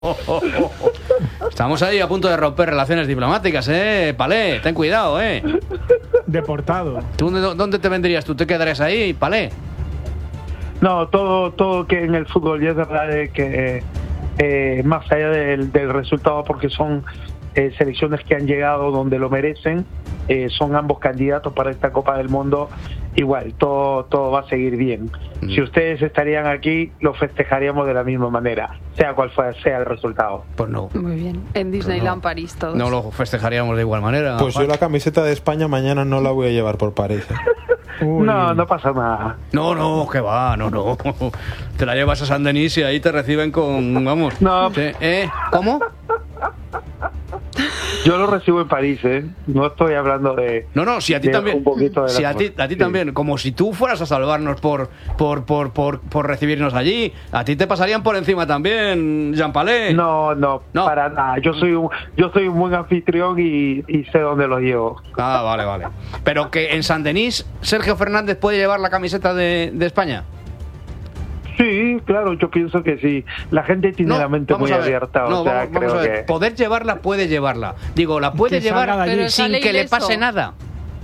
Estamos ahí a punto de romper relaciones diplomáticas, Palé, ten cuidado, Deportado. ¿Tú dónde te vendrías? ¿Tú te quedarías ahí, Palé? No, todo que en el fútbol, y es verdad que más allá del resultado, porque son selecciones que han llegado donde lo merecen, son ambos candidatos para esta Copa del Mundo. Igual, todo va a seguir bien. Si ustedes estarían aquí, lo festejaríamos de la misma manera, sea cual sea el resultado. Pues no. Muy bien, en Disneyland París todos. No lo festejaríamos de igual manera. Pues yo la camiseta de España mañana no la voy a llevar por París. No pasa nada. No, que va, no. Te la llevas a San Denis y ahí te reciben con, vamos. No. ¿Cómo? Yo lo recibo en París, no estoy hablando de... No, si a ti también. Un poquito de si a ti también, como si tú fueras a salvarnos por recibirnos allí, a ti te pasarían por encima también, Jean Palé. No, para nada. Yo soy un buen anfitrión y sé dónde los llevo. Ah, vale. Pero que en San Denis Sergio Fernández puede llevar la camiseta de España. Sí, claro, yo pienso que sí. La gente tiene la mente muy abierta. Vamos a ver. Poder llevarla, puede llevarla. Digo, la puede llevar pero sin que le pase nada.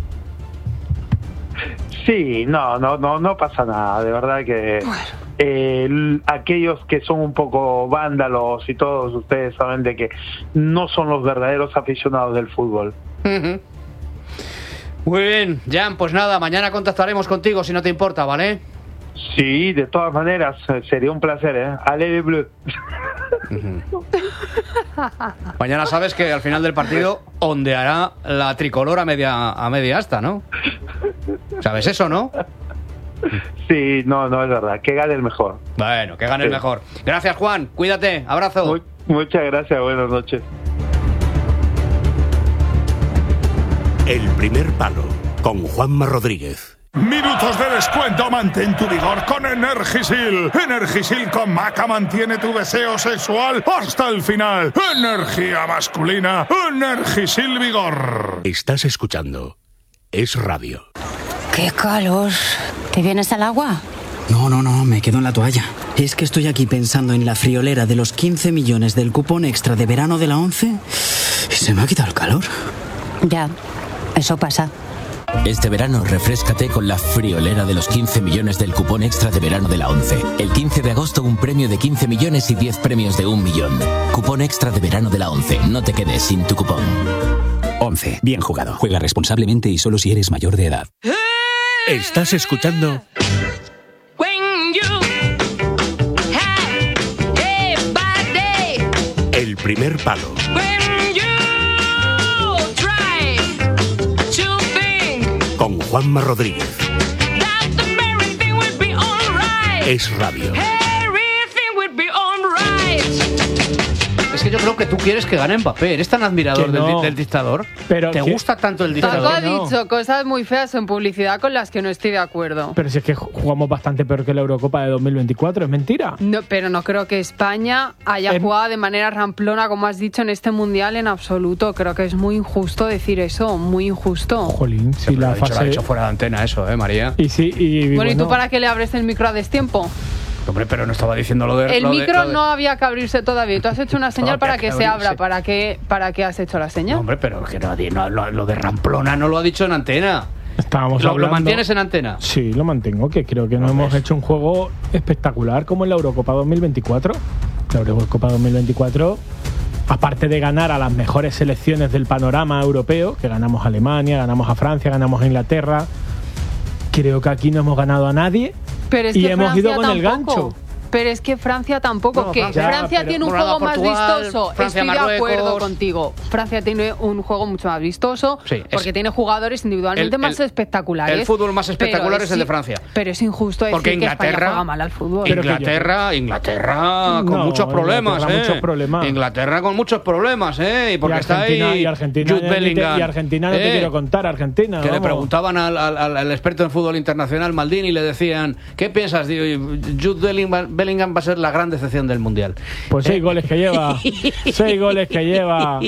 Sí, no pasa nada. De verdad que aquellos que son un poco vándalos y todos ustedes saben de que no son los verdaderos aficionados del fútbol. Uh-huh. Muy bien, Jan, pues nada, mañana contactaremos contigo si no te importa, ¿vale? Sí, de todas maneras, sería un placer, Allez les Bleus. Mañana sabes que al final del partido ondeará la tricolor a media asta, ¿no? ¿Sabes eso, no? Sí, no, es verdad, que gane el mejor. Bueno, que gane el mejor. Gracias, Juan, cuídate, abrazo. Muchas gracias, buenas noches. El primer palo, con Juanma Rodríguez. Minutos de descuento, mantén tu vigor con Energisil. Energisil con Maca mantiene tu deseo sexual hasta el final. Energía masculina, Energisil Vigor. Estás escuchando Es Radio. ¡Qué calor! ¿Te vienes al agua? No, me quedo en la toalla. Es que estoy aquí pensando en la friolera de los 15 millones del cupón extra de verano de la 11 y se me ha quitado el calor. Ya, eso pasa. Este verano refréscate con la friolera de los 15 millones del cupón extra de verano de la 11. El 15 de agosto un premio de 15 millones y 10 premios de 1 millón. Cupón extra de verano de la 11. No te quedes sin tu cupón. 11. Bien jugado. Juega responsablemente y solo si eres mayor de edad. Estás escuchando El primer palo. Con Juanma Rodríguez. Es Radio. Es que yo creo que tú quieres que gane Mbappé. ¿Eres tan admirador del dictador? Pero ¿Te gusta tanto el dictador? Paco ha dicho cosas muy feas en publicidad con las que no estoy de acuerdo. Pero si es que jugamos bastante peor que la Eurocopa de 2024, ¿es mentira? No, pero no creo que España haya jugado de manera ramplona, como has dicho, en este Mundial en absoluto. Creo que es muy injusto decir eso, muy injusto. Jolín, si lo la ha dicho fuera de antena eso, María. Bueno, ¿y tú para qué le abres el micro a destiempo? Hombre, pero no estaba diciendo lo de... El micro no había que abrirse todavía. Tú has hecho una señal para que se abra. ¿Para qué has hecho la señal? No, hombre, pero que lo de ramplona no lo ha dicho en antena. Estábamos hablando... ¿Lo mantienes en antena? Sí, lo mantengo, que creo que no hemos hecho un juego espectacular como en la Eurocopa 2024. La Eurocopa 2024, aparte de ganar a las mejores selecciones del panorama europeo, que ganamos a Alemania, ganamos a Francia, ganamos a Inglaterra, creo que aquí no hemos ganado a nadie. Pero es y que hemos Francia ido con el gancho. Pero es que Francia tampoco, Francia tiene un juego más vistoso. Francia, estoy de acuerdo Marruecos. Contigo. Francia tiene un juego mucho más vistoso, porque tiene jugadores individualmente más espectaculares. El fútbol más espectacular es el de Francia. Pero es injusto decir porque Inglaterra, que España juega mal al fútbol. Inglaterra con muchos problemas, Inglaterra con muchos problemas, y porque está ahí Jude Bellingham. Y Argentina no te quiero contar, Argentina. Que le preguntaban al experto en fútbol internacional, Maldini, y le decían, ¿qué piensas? Jude Bellingham va a ser la gran decepción del Mundial. Pues 6 goles que lleva. 6 goles que lleva.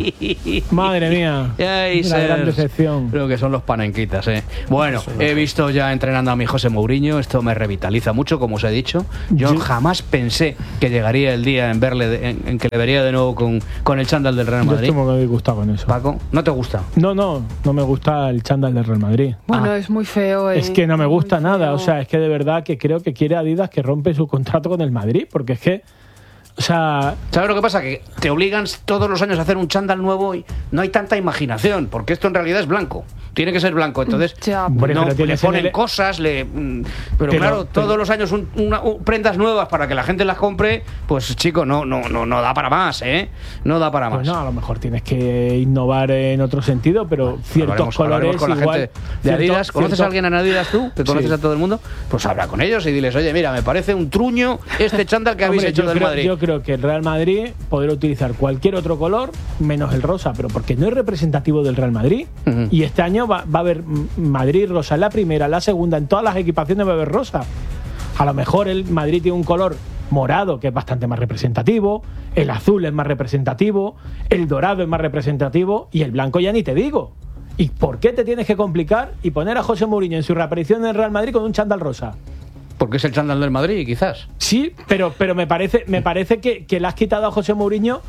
Madre mía. La gran decepción. Lo que son los panenquitas, Bueno, he visto ya entrenando a mi José Mourinho. Esto me revitaliza mucho, como os he dicho. Yo jamás pensé que llegaría el día en verle, en que le vería de nuevo con el chándal del Real Madrid. Yo estoy muy disgustado con eso. Paco, ¿no te gusta? No me gusta el chándal del Real Madrid. Bueno, es muy feo. Es que no me gusta nada. O sea, es que de verdad que creo que quiere Adidas que rompe su contrato con el Madrid, porque es que, o sea... ¿Sabes lo que pasa? Que te obligan todos los años a hacer un chándal nuevo y no hay tanta imaginación, porque esto en realidad es blanco. Tiene que ser blanco, entonces le ponen cosas, pero claro, todos los años prendas nuevas para que la gente las compre, pues chico, no da para más, no da para más. Pues no, a lo mejor tienes que innovar en otro sentido, pero ciertos colores con la igual, gente de Adidas. ¿Conoces a alguien en Adidas tú? ¿Que conoces a todo el mundo? Pues habla con ellos y diles, oye, mira, me parece un truño este chándal que habéis hecho del Madrid. Yo creo que el Real Madrid podrá utilizar cualquier otro color menos el rosa, pero porque no es representativo del Real Madrid. Y este año va a haber Madrid rosa en la primera, en la segunda, en todas las equipaciones va a haber rosa. A lo mejor el Madrid tiene un color morado que es bastante más representativo, el azul es más representativo, el dorado es más representativo y el blanco ya ni te digo. ¿Y por qué te tienes que complicar y poner a José Mourinho en su reaparición en el Real Madrid con un chándal rosa? Porque es el chándal del Madrid, quizás. Sí, pero me parece que le has quitado a José Mourinho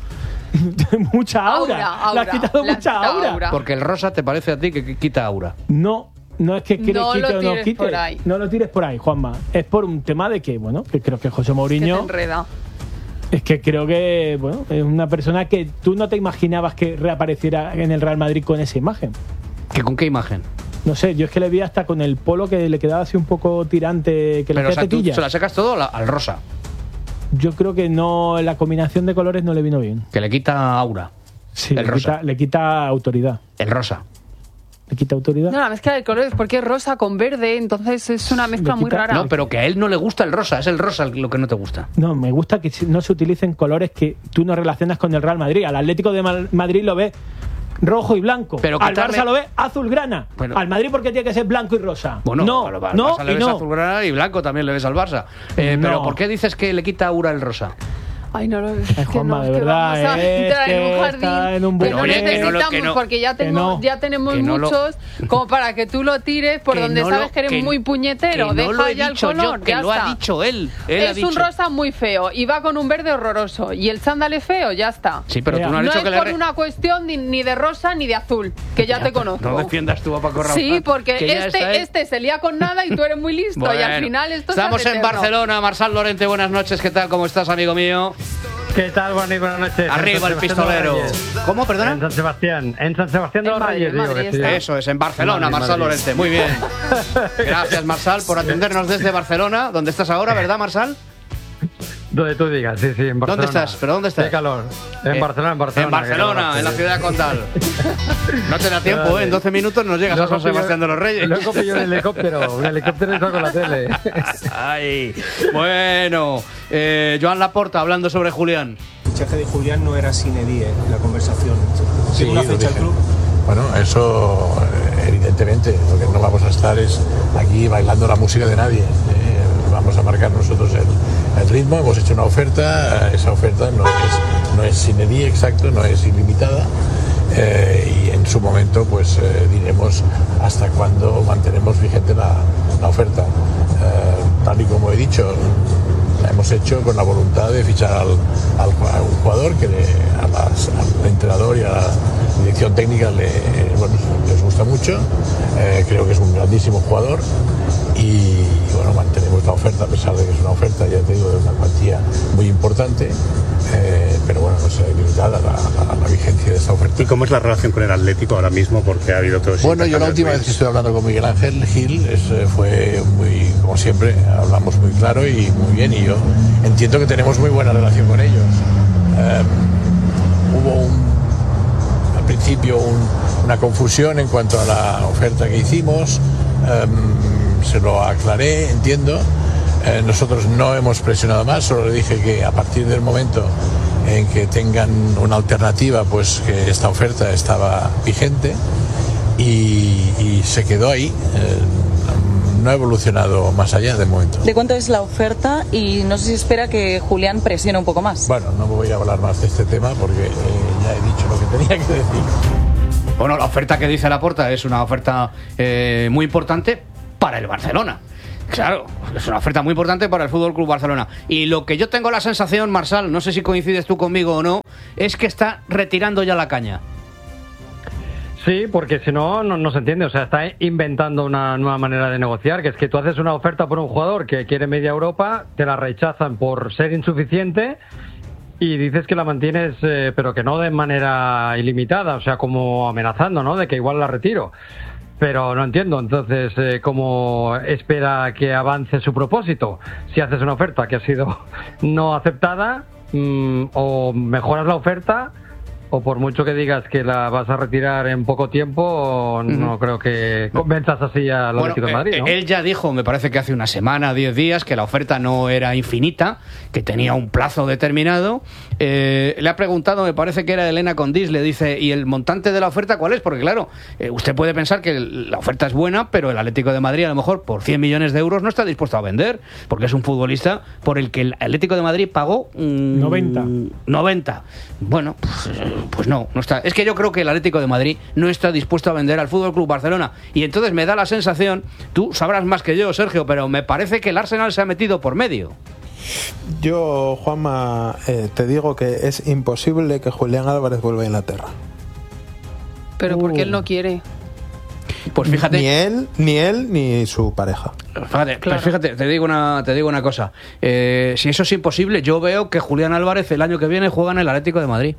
mucha aura. Le has quitado mucha aura. Porque el rosa te parece a ti que quita aura. No es que quite o no quite. Por ahí. No lo tires por ahí, Juanma. Es por un tema de que, bueno, que creo que José Mourinho... Que te enreda. Es que creo que, bueno, es una persona que tú no te imaginabas que reapareciera en el Real Madrid con esa imagen. ¿Con qué imagen? No sé, yo es que le vi hasta con el polo que le quedaba así un poco tirante, que pero, le hacía tequilla. ¿Tú se la sacas todo al rosa? Yo creo que no, la combinación de colores no le vino bien. Que le quita aura. Sí, el rosa. Le quita autoridad. El rosa. ¿Le quita autoridad? No, la mezcla de colores, porque es rosa con verde, entonces es una mezcla muy rara. No, pero que a él no le gusta el rosa, es el rosa lo que no te gusta. No, me gusta que no se utilicen colores que tú no relacionas con el Real Madrid. Al Atlético de Madrid lo ves rojo y blanco. Pero al Barça lo ves azulgrana. Bueno, al Madrid, ¿por qué tiene que ser blanco y rosa? Bueno, al Barça le ves azulgrana y blanco también le ves al Barça. Pero ¿por qué dices que le quita aura el rosa? Ay, no lo es que Juanma, no, de verdad, vamos a entrar en un jardín en un que no necesitamos, porque ya tenemos muchos como para que tú lo tires por donde sabes que eres muy puñetero. Deja ya el color, que lo ha dicho él. Es un rosa muy feo y va con un verde horroroso y el chándal es feo, ya está. Sí, pero tú no has dicho es que por una cuestión ni de rosa ni de azul, que ya te conozco. No defiendas tú a Paco Rabanne. Sí, porque este se lía con nada y tú eres muy listo. Bueno, y al final esto estamos en Barcelona. Marçal Lorente, buenas noches, ¿qué tal? ¿Cómo estás, amigo mío? ¿Qué tal, Juan? Buenas noches. Arriba el pistolero. ¿Cómo, perdona? En San Sebastián de los Reyes. Eso es, en Barcelona, Marçal Lorente. Muy bien. Gracias, Marçal, por atendernos desde Barcelona. ¿Dónde estás ahora, verdad, Marçal? Donde tú digas, sí, en Barcelona. ¿Dónde estás? ¿Pero dónde estás? Qué calor. En Barcelona. En Barcelona, en la ciudad condal. No te da tiempo, En 12 minutos nos llegas a San Sebastián de los Reyes. Luego pillo un helicóptero y salgo la tele. Ay, bueno, Joan Laporta hablando sobre Julián. El fichaje de Julián no era sine die la conversación. Sí, una fecha al club. Bueno, eso evidentemente, lo que no vamos a estar es aquí bailando la música de nadie. Vamos a marcar nosotros el ritmo, hemos hecho una oferta, esa oferta no es sine die exacto, no es ilimitada, y en su momento pues diremos hasta cuándo mantenemos vigente la oferta. Tal y como he dicho, la hemos hecho con la voluntad de fichar a un jugador que al entrenador y a la dirección técnica les gusta mucho. Creo que es un grandísimo jugador y bueno, mantenemos la oferta a pesar de que es una oferta, ya te digo, de una cuantía muy importante, pero bueno, no es limitada la vigencia de esta oferta. ¿Y cómo es la relación con el Atlético ahora mismo? Porque ha habido todo eso. Bueno, yo la última vez que estuve hablando con Miguel Ángel Gil fue muy, como siempre, hablamos muy claro y muy bien, y yo entiendo que tenemos muy buena relación con ellos. Hubo al principio una confusión en cuanto a la oferta que hicimos. Se lo aclaré, entiendo. Nosotros no hemos presionado más, solo le dije que a partir del momento en que tengan una alternativa, pues que esta oferta estaba vigente y se quedó ahí. no ha evolucionado más allá de momento. ¿De cuánto es la oferta? Y no sé si espera que Julián presione un poco más. Bueno, no me voy a hablar más de este tema porque ya he dicho lo que tenía que decir. Bueno, la oferta que dice Laporta es una oferta muy importante para el Barcelona. Claro, es una oferta muy importante para el Fútbol Club Barcelona. Y lo que yo tengo la sensación, Marsal, no sé si coincides tú conmigo o no, es que está retirando ya la caña. Sí, porque si no, no se entiende. O sea, está inventando una nueva manera de negociar, que es que tú haces una oferta por un jugador que quiere media Europa, te la rechazan por ser insuficiente y dices que la mantienes, pero que no de manera ilimitada, o sea, como amenazando, ¿no? De que igual la retiro. Pero no entiendo, entonces, ¿cómo espera que avance su propósito? Si haces una oferta que ha sido no aceptada, o mejoras la oferta, o por mucho que digas que la vas a retirar en poco tiempo, no creo que convenzas así al Atlético de Madrid, ¿no? Él ya dijo, me parece que hace una semana, 10 días, que la oferta no era infinita, que tenía un plazo determinado. Le ha preguntado, me parece que era Elena Condis, le dice, ¿y el montante de la oferta cuál es? Porque claro, usted puede pensar que la oferta es buena, pero el Atlético de Madrid a lo mejor por 100 millones de euros no está dispuesto a vender, porque es un futbolista por el que el Atlético de Madrid pagó 90. Bueno, pues no está. Es que yo creo que el Atlético de Madrid no está dispuesto a vender al Fútbol Club Barcelona. Y entonces me da la sensación, tú sabrás más que yo, Sergio, pero me parece que el Arsenal se ha metido por medio. Yo, Juanma, te digo que es imposible que Julián Álvarez vuelva a Inglaterra. Pero porque él no quiere. Pues fíjate. Ni él ni su pareja. Fíjate, claro. Pues fíjate, te digo una cosa. Si eso es imposible, yo veo que Julián Álvarez el año que viene juega en el Atlético de Madrid.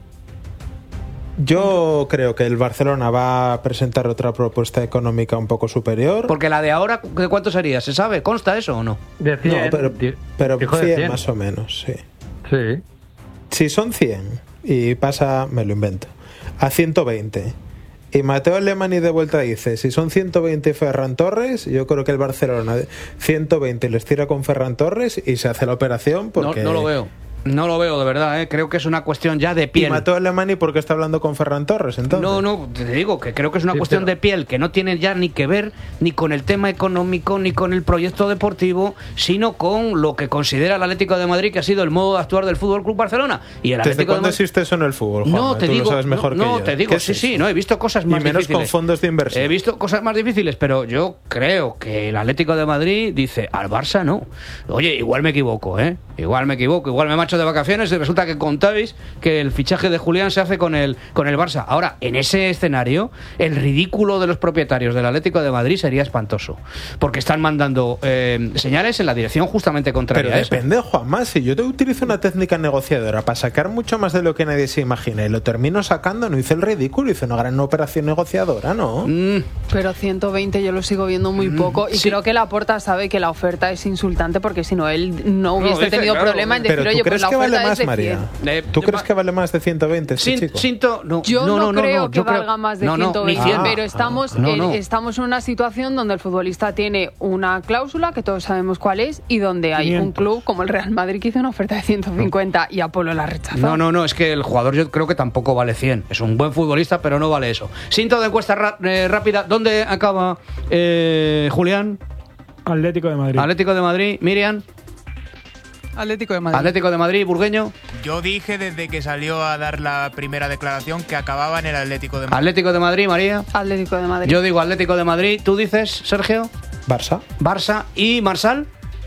Yo creo que el Barcelona va a presentar otra propuesta económica un poco superior. Porque la de ahora, ¿de cuánto sería? ¿Se sabe? ¿Consta eso o no? De 100. No, pero 100 más o menos, sí. Sí. Si son 100 y pasa, me lo invento, a 120 y Mateo Alemany de vuelta dice, si son 120 Ferran Torres, yo creo que el Barcelona 120 les tira con Ferran Torres y se hace la operación porque... No lo veo. No lo veo, de verdad, creo que es una cuestión ya de piel. ¿Y Mateo Alemany por qué está hablando con Ferran Torres, entonces? No, te digo que creo que es una cuestión de piel, que no tiene ya ni que ver ni con el tema económico, ni con el proyecto deportivo, sino con lo que considera el Atlético de Madrid que ha sido el modo de actuar del Fútbol Club Barcelona. Y el ¿Desde cuándo existe eso en el fútbol, Juanma? No, te digo, lo sabes mejor que yo. Te digo, sí, no, he visto cosas más difíciles. Y menos con fondos de inversión. He visto cosas más difíciles, pero yo creo que el Atlético de Madrid dice, al Barça no. Oye, igual me equivoco, igual me marcho de vacaciones y resulta que contáis que el fichaje de Julián se hace con el Barça. Ahora, en ese escenario, el ridículo de los propietarios del Atlético de Madrid sería espantoso, porque están mandando señales en la dirección justamente contraria. Pero depende, Juanma, si yo te utilizo una técnica negociadora para sacar mucho más de lo que nadie se imagina y lo termino sacando, no hice el ridículo, hice una gran operación negociadora, ¿no? Pero 120 yo lo sigo viendo muy poco y creo que Laporta sabe que la oferta es insultante, porque si no, él no hubiese tenido problema en decir, oye, pues la oferta es de 100. ¿Tú crees que vale más de 120 este chico? Yo no creo que valga más de 120, pero estamos en una situación donde el futbolista tiene una cláusula que todos sabemos cuál es y donde hay 500. Un club como el Real Madrid que hizo una oferta de 150 y Apolo la rechazó. No, es que el jugador yo creo que tampoco vale 100. Es un buen futbolista, pero no vale eso. Cinto de encuesta rápida. ¿Dónde acaba Julián? Atlético de Madrid. Miriam. Atlético de Madrid, Burgueño. Yo dije desde que salió a dar la primera declaración que acababa en el Atlético de Madrid. Atlético de Madrid, María. Atlético de Madrid. Yo digo Atlético de Madrid. ¿Tú dices, Sergio? Barça. ¿Y Marsal?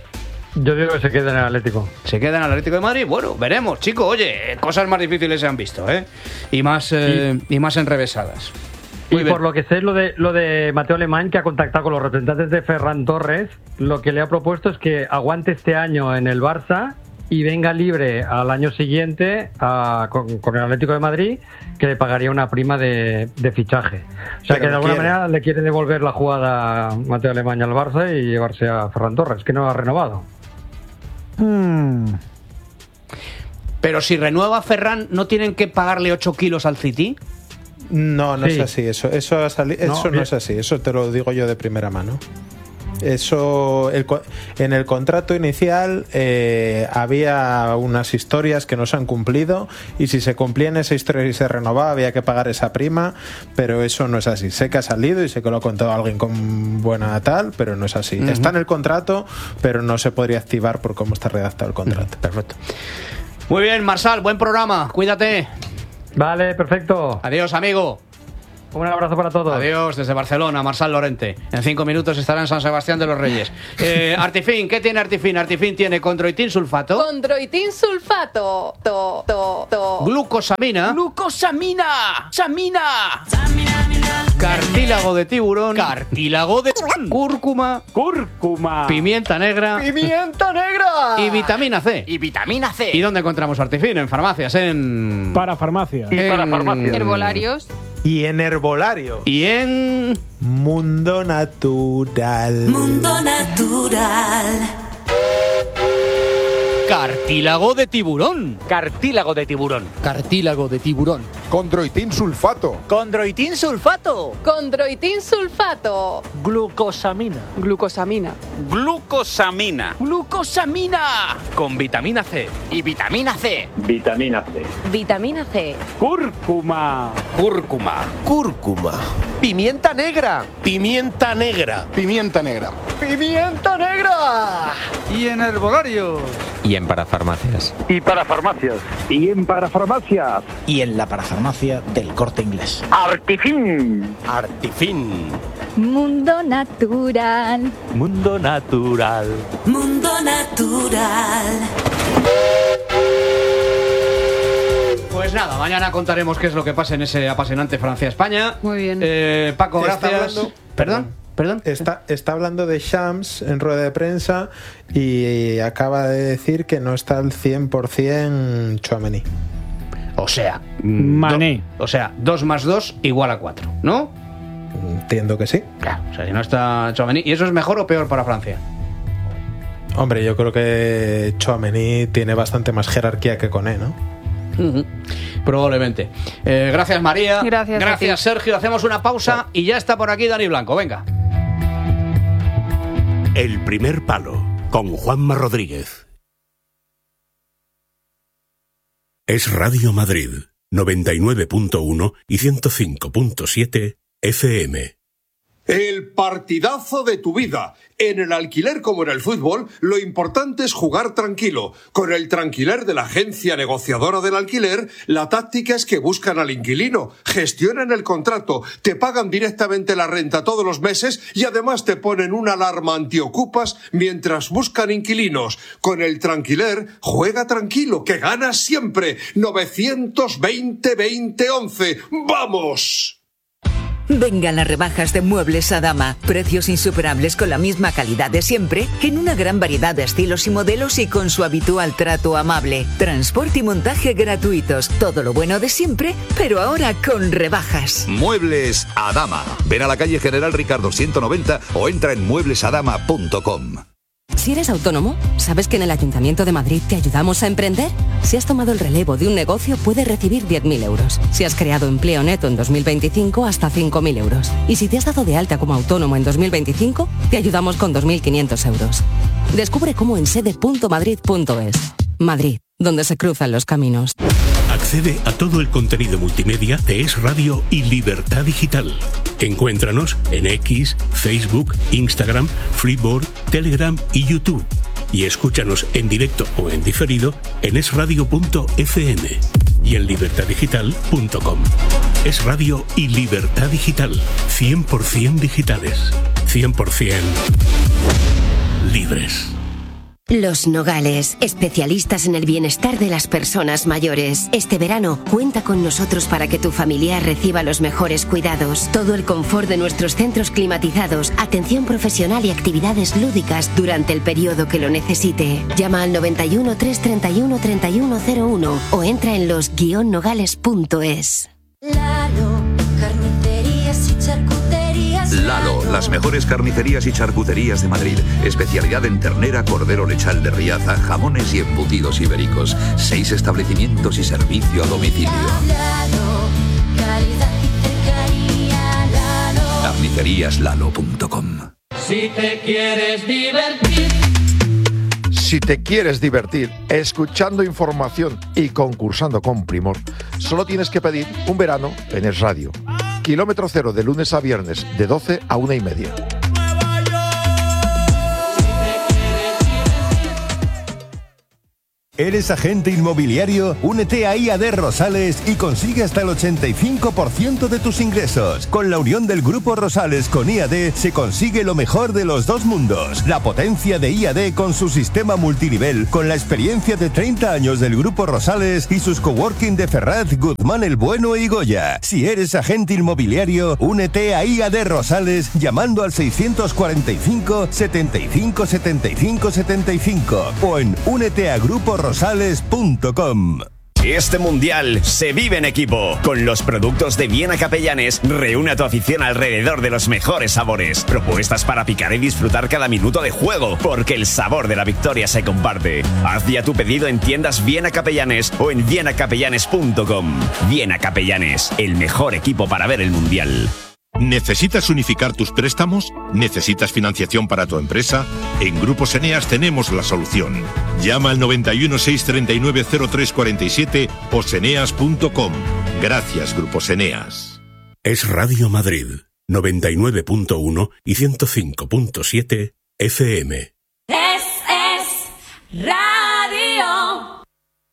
Yo digo que se queda en el Atlético. ¿Se queda en el Atlético de Madrid? Bueno, veremos, chicos. Oye, cosas más difíciles se han visto, y más enrevesadas. Y por lo que sé, lo de Mateo Alemany, que ha contactado con los representantes de Ferran Torres, lo que le ha propuesto es que aguante este año en el Barça y venga libre al año siguiente con el Atlético de Madrid, que le pagaría una prima de fichaje. O sea, que de alguna manera le quiere devolver la jugada a Mateo Alemany al Barça y llevarse a Ferran Torres, que no ha renovado. Pero si renueva Ferran, ¿no tienen que pagarle 8 kilos al City? No es así, eso no es así, eso te lo digo yo de primera mano. Eso, en el contrato inicial había unas historias que no se han cumplido y si se cumplían esa historia y se renovaba había que pagar esa prima, pero eso no es así. Sé que ha salido y sé que lo ha contado alguien con buena tal, pero no es así. Está en el contrato, pero no se podría activar por cómo está redactado el contrato. Perfecto. Muy bien, Marsal, buen programa, cuídate. Vale, perfecto. Adiós, amigo. Un abrazo para todos. Adiós, desde Barcelona, Marsal Lorente. En 5 minutos estará en San Sebastián de los Reyes. Artifin, ¿qué tiene Artifin? Artifin tiene condroitin sulfato. Condroitin sulfato. Glucosamina. Glucosamina. Samina. Cartílago de tiburón. Cartílago de cúrcuma. Cúrcuma. Pimienta negra. Pimienta negra. Y vitamina C. Y vitamina C. ¿Y dónde encontramos Artifin? En farmacias, en... Parafarmacia. Herbolarios. Y en herbolario. Y en... Mundo Natural. Mundo Natural. Cartílago de tiburón. Cartílago de tiburón. Cartílago de tiburón. Condroitin sulfato. Condroitin sulfato. Condroitin sulfato. Glucosamina. Glucosamina. Glucosamina. Glucosamina. Con vitamina C. Y vitamina C. Vitamina C. Vitamina C. Cúrcuma. Cúrcuma. Cúrcuma. Pimienta negra. Pimienta negra. Pimienta negra. Pimienta negra. Y en herbolarios. Y en parafarmacias. Y para farmacias. Y en parafarmacias. Y en la parafarmacia del Corte Inglés. Artifin. Artifin. Mundo Natural. Mundo Natural. Mundo Natural. Pues nada, mañana contaremos qué es lo que pasa en ese apasionante Francia-España. Muy bien. Paco, gracias. ¿Perdón? Está hablando de Shams en rueda de prensa y acaba de decir que no está al 100% Tchouaméni. O sea, Mané. 2 más 2 igual a 4, ¿no? Entiendo que sí. Claro, o sea, si no está Tchouaméni. ¿Y eso es mejor o peor para Francia? Hombre, yo creo que Tchouaméni tiene bastante más jerarquía que Koné, ¿no? Probablemente. Gracias, María. Gracias, Sergio. Hacemos una pausa y ya está por aquí Dani Blanco. Venga. El primer palo con Juanma Rodríguez. Es Radio Madrid 99.1 y 105.7 FM. El partidazo de tu vida. En el alquiler como en el fútbol, lo importante es jugar tranquilo. Con el Tranquiler de la agencia negociadora del alquiler, la táctica es que buscan al inquilino, gestionan el contrato, te pagan directamente la renta todos los meses y además te ponen una alarma antiocupas mientras buscan inquilinos. Con el Tranquiler, juega tranquilo, que ganas siempre. 920-2011. ¡Vamos! Vengan las rebajas de Muebles Adama. Precios insuperables con la misma calidad de siempre, en una gran variedad de estilos y modelos y con su habitual trato amable. Transporte y montaje gratuitos. Todo lo bueno de siempre, pero ahora con rebajas. Muebles Adama. Ven a la calle General Ricardo 190 o entra en mueblesadama.com. Si eres autónomo, ¿sabes que en el Ayuntamiento de Madrid te ayudamos a emprender? Si has tomado el relevo de un negocio, puedes recibir 10.000 euros. Si has creado empleo neto en 2025, hasta 5.000 euros. Y si te has dado de alta como autónomo en 2025, te ayudamos con 2.500 euros. Descubre cómo en sede.madrid.es. Madrid, donde se cruzan los caminos. Accede a todo el contenido multimedia de Es Radio y Libertad Digital. Encuéntranos en X, Facebook, Instagram, Flipboard, Telegram y YouTube. Y escúchanos en directo o en diferido en esradio.fm y en libertaddigital.com. Es Radio y Libertad Digital. 100% digitales. 100% libres. Los Nogales, especialistas en el bienestar de las personas mayores. Este verano, cuenta con nosotros para que tu familiar reciba los mejores cuidados. Todo el confort de nuestros centros climatizados, atención profesional y actividades lúdicas durante el periodo que lo necesite. Llama al 91 331 3101 o entra en los-nogales.es. Lalo, las mejores carnicerías y charcuterías de Madrid. Especialidad en ternera, cordero lechal de Riaza, jamones y embutidos ibéricos. 6 establecimientos y servicio a domicilio. Carniceríaslalo.com. Si te quieres divertir. Si te quieres divertir escuchando información y concursando con Primor, solo tienes que pedir un verano en Es Radio. Kilómetro cero de lunes a viernes, de 12 a 1:30. ¿Eres agente inmobiliario? Únete a IAD Rosales y consigue hasta el 85% de tus ingresos. Con la unión del Grupo Rosales con IAD se consigue lo mejor de los dos mundos. La potencia de IAD con su sistema multinivel, con la experiencia de 30 años del Grupo Rosales y sus coworking de Ferraz, Guzmán el Bueno y Goya. Si eres agente inmobiliario, únete a IAD Rosales llamando al 645 75 75 75 o en úneteagruporoSales.com. Este mundial se vive en equipo. Con los productos de Viena Capellanes, reúne a tu afición alrededor de los mejores sabores. Propuestas para picar y disfrutar cada minuto de juego, porque el sabor de la victoria se comparte. Haz ya tu pedido en tiendas Viena Capellanes o en vienacapellanes.com. Viena Capellanes, el mejor equipo para ver el mundial. ¿Necesitas unificar tus préstamos? ¿Necesitas financiación para tu empresa? En Grupos Eneas tenemos la solución. Llama al 91 639 0347 o seneas.com. Gracias, Grupos Eneas. Es Radio Madrid, 99.1 y 105.7 FM. Es Radio.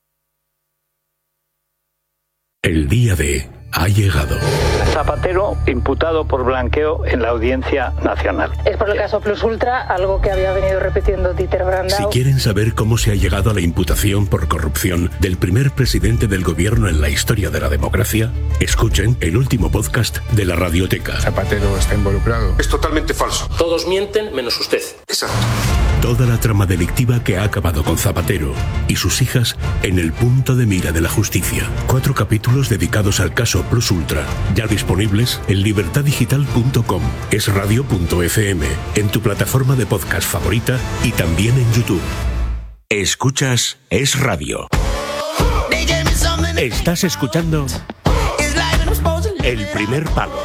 El día D ha llegado. Zapatero imputado por blanqueo en la Audiencia Nacional. Es por el caso Plus Ultra, algo que había venido repitiendo Dieter Brandau. Si quieren saber cómo se ha llegado a la imputación por corrupción del primer presidente del gobierno en la historia de la democracia, escuchen el último podcast de la Radioteca. Zapatero está involucrado. Es totalmente falso. Todos mienten menos usted. Exacto. Toda la trama delictiva que ha acabado con Zapatero y sus hijas en el punto de mira de la justicia. 4 capítulos dedicados al caso Plus Ultra, ya disponibles en libertadigital.com, esradio.fm, en tu plataforma de podcast favorita y también en YouTube. Escuchas Es Radio. Estás escuchando El Primer Palo.